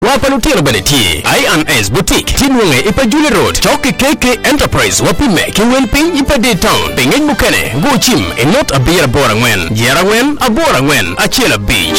Wapalutiro beneti I&S Boutique Tinwenge ipa Julie Road Choki KK Enterprise wapime kiwelping ipa Daytown Pingin mukene Go chim not abira borangwen Jerangwen abora ngwen Achela Beach